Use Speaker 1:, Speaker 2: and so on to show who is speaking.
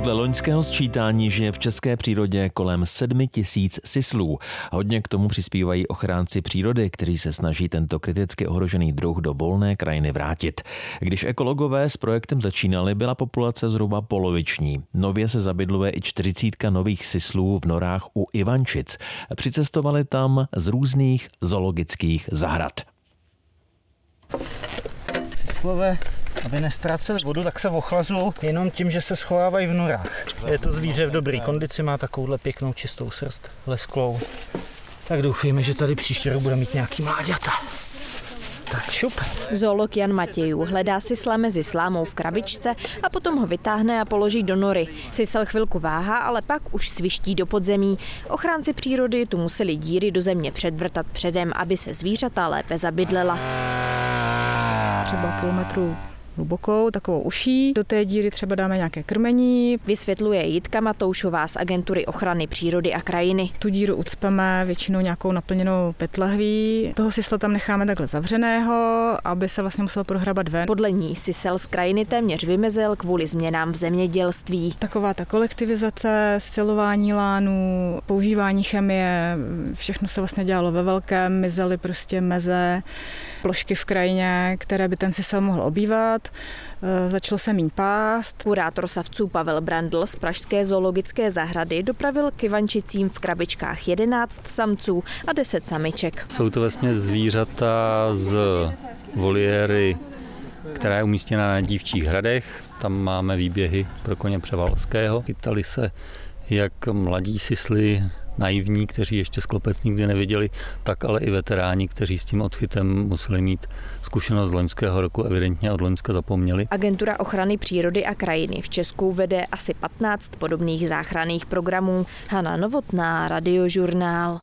Speaker 1: Podle loňského sčítání žije v české přírodě kolem 7 000 sislů. Hodně k tomu přispívají ochránci přírody, kteří se snaží tento kriticky ohrožený druh do volné krajiny vrátit. Když ekologové s projektem začínali, byla populace zhruba poloviční. Nově se zabydluje i 40 nových sislů v norách u Ivančic. Přicestovali tam z různých zoologických zahrad.
Speaker 2: Sislové, aby nestráceli vodu, tak se ochlazují jenom tím, že se schovávají v norách. Je to zvíře v dobré kondici, má takovouhle pěknou čistou srst, lesklou. Tak doufejme, že tady příští rok bude mít nějaký mláďata. Tak šup.
Speaker 3: Zoolog Jan Matějů hledá sisla mezi slámou v krabičce a potom ho vytáhne a položí do nory. Sisl chvilku váhá, ale pak už sviští do podzemí. Ochránci přírody tu museli díry do země předvrtat předem, aby se zvířata lépe zabydlela.
Speaker 4: Třeba kilometru hlubokou, takovou uší. Do té díry třeba dáme nějaké krmení.
Speaker 3: Vysvětluje Jitka Matoušová z Agentury ochrany přírody a krajiny.
Speaker 4: Tu díru ucpeme většinou nějakou naplněnou petlahví. Toho sisla tam necháme takhle zavřeného, aby se vlastně musel prohrabat ven.
Speaker 3: Podle ní sisel z krajiny téměř vymizel kvůli změnám v zemědělství.
Speaker 4: Taková ta kolektivizace, scelování lánů, používání chemie, všechno se vlastně dělalo ve velkém, mizely prostě meze, plošky v krajině, které by ten sisel mohl obývat. Začalo se míň pást.
Speaker 3: Kurátor savců Pavel Brandl z pražské zoologické zahrady dopravil k Ivančicím v krabičkách 11 samců a 10 samiček.
Speaker 5: Jsou to vesměs zvířata z voliéry, která je umístěna na Dívčích hradech. Tam máme výběhy pro koně Převalského. Chytali se jak mladí sisli, naivní, kteří ještě sklopec nikdy neviděli, tak ale i veteráni, kteří s tím odchytem museli mít zkušenost z loňského roku, evidentně od loňska zapomněli.
Speaker 3: Agentura ochrany přírody a krajiny v Česku vede asi 15 podobných záchranných programů. Hana Novotná, Radiožurnál.